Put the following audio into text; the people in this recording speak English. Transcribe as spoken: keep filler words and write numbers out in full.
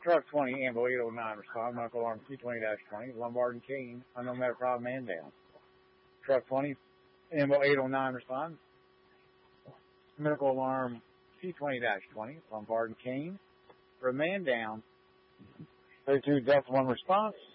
Truck twenty, Ambo eight oh nine, respond. Medical alarm T twenty dash twenty, Lombard and Kane, unknown medical problem, man down. Truck twenty, Ambo eight oh nine, respond. Medical alarm T twenty dash twenty, Lombard and Kane, for a man down. thirty-two, Delta one response.